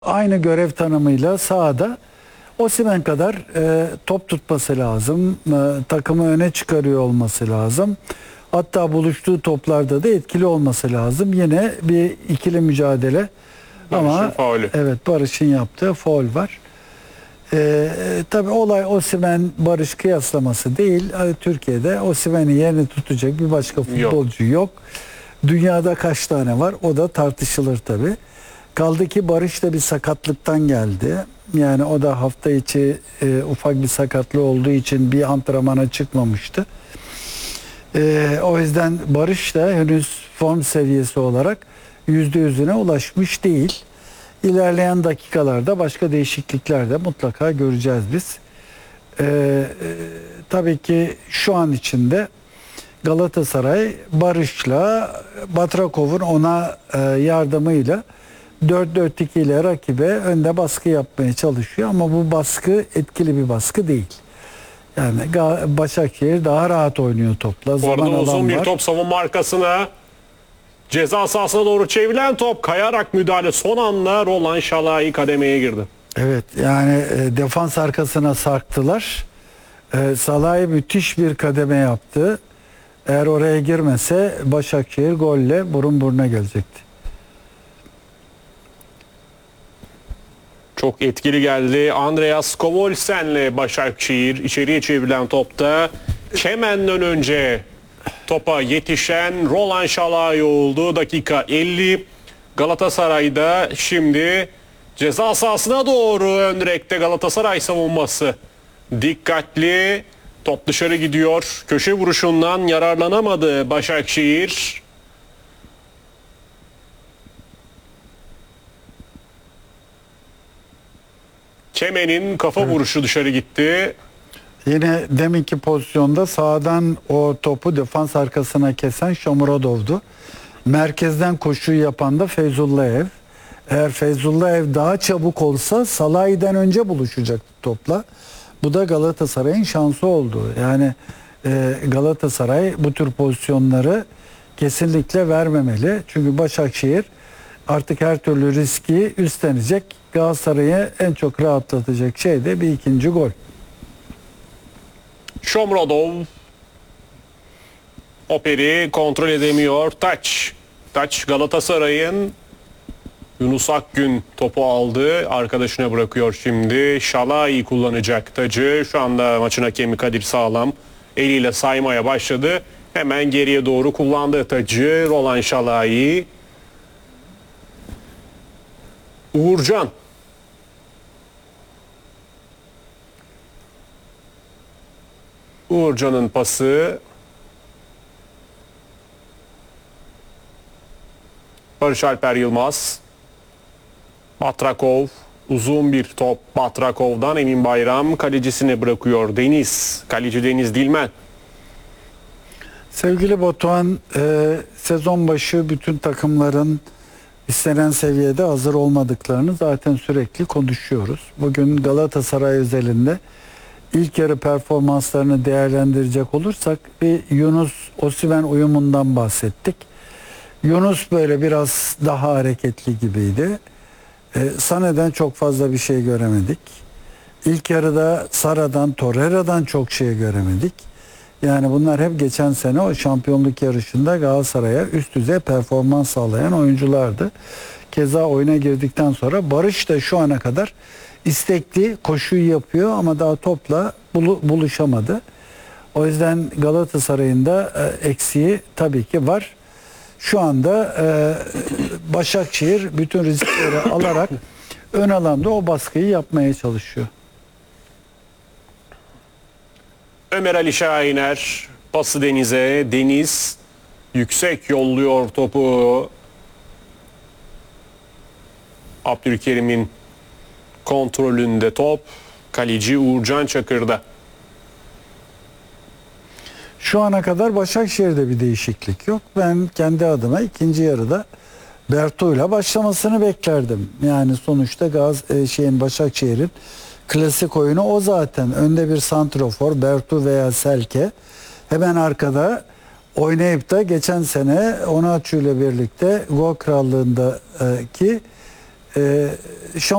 Aynı görev tanımıyla sahada Osimhen kadar top tutması lazım. Takımı öne çıkarıyor olması lazım. Hatta buluştuğu toplarda da etkili olması lazım. Yine bir ikili mücadele. Ama faulü. evet, Barış'ın yaptığı faul var. Tabii olay Osimhen Barış kıyaslaması değil. Türkiye'de Osimhen'in yerini tutacak bir başka futbolcu yok. Dünyada kaç tane var? O da tartışılır tabii. Kaldı ki Barış da bir sakatlıktan geldi. Yani o da hafta içi ufak bir sakatlığı olduğu için bir antrenmana çıkmamıştı. O yüzden Barış da henüz form seviyesi olarak %100'üne ulaşmış değil. İlerleyen dakikalarda başka değişiklikler de mutlaka göreceğiz biz. Tabii ki şu an içinde Galatasaray Barış'la Batrakov'un ona yardımıyla 4-4-2 ile rakibe önde baskı yapmaya çalışıyor ama bu baskı etkili bir baskı değil. Yani Başakşehir daha rahat oynuyor topla. Bu arada uzun bir top savunma arkasına, ceza sahasına doğru çevrilen top, kayarak müdahale, son anda Roland Şalai kademeye girdi. Evet, yani defans arkasına sarktılar. Salah'ı müthiş bir kademe yaptı. Eğer oraya girmese Başakşehir golle burun buruna gelecekti. Çok etkili geldi. Andreas Kovolsen'le Başakşehir içeriye çevrilen topta Kemen'den önce topa yetişen Roland Şalai oldu. Dakika 50. Galatasaray'da şimdi ceza sahasına doğru ön direkte Galatasaray savunması. Dikkatli. Top dışarı gidiyor. Köşe vuruşundan yararlanamadı Başakşehir. Kemen'in kafa vuruşu dışarı gitti. Yine deminki pozisyonda sağdan o topu defans arkasına kesen Shomurodov'du. Merkezden koşuyu yapan da Feyzullayev. Eğer Feyzullayev daha çabuk olsa Salah'dan önce buluşacaktı topla. Bu da Galatasaray'ın şansı oldu. Yani Galatasaray bu tür pozisyonları kesinlikle vermemeli. Çünkü Başakşehir artık her türlü riski üstlenecek. Galatasaray'ı en çok rahatlatacak şey de bir ikinci gol. Shomurodov Operi kontrol edemiyor. Taç Galatasaray'ın. Yunus Akgün topu aldı. Arkadaşına bırakıyor şimdi. Şalai kullanacak tacı. Şu anda maçın hakemi Kadir Sağlam eliyle saymaya başladı. Hemen geriye doğru kullandığı tacı Roland Şalai. Uğurcan. Uğurcan'ın pası. Barış Alper Yılmaz. Batrakov. Uzun bir top Batrakov'dan Emin Bayram kalecisine bırakıyor. Deniz. Kaleci Deniz Dilmen. Sevgili Batuhan, sezon başı bütün takımların istenen seviyede hazır olmadıklarını zaten sürekli konuşuyoruz. Bugün Galatasaray özelinde ilk yarı performanslarını değerlendirecek olursak bir Yunus Osimhen uyumundan bahsettik. Yunus böyle biraz daha hareketli gibiydi. Sané'den çok fazla bir şey göremedik. İlk yarıda Sara'dan, Torreira'dan çok şey göremedik. Yani bunlar hep geçen sene o şampiyonluk yarışında Galatasaray'a üst düzey performans sağlayan oyunculardı. Keza oyuna girdikten sonra Barış da şu ana kadar istekli, koşuyu yapıyor ama daha topla buluşamadı. O yüzden Galatasaray'ın da eksiği tabii ki var. Şu anda Başakşehir bütün riskleri alarak ön alanda o baskıyı yapmaya çalışıyor. Ömer Ali Şahiner pası Deniz'e. Deniz yüksek yolluyor topu. Abdülkerim'in kontrolünde top. Kaleci Uğurcan Çakır'da. Şu ana kadar Başakşehir'de bir değişiklik yok. Ben kendi adıma ikinci yarıda Bertu'yla başlamasını beklerdim. Yani sonuçta Başakşehir'in klasik oyunu o zaten. Önde bir santrofor, Bertu veya Selke. Hemen arkada oynayıp da geçen sene Onaçu ile birlikte Gol Krallığındaki e,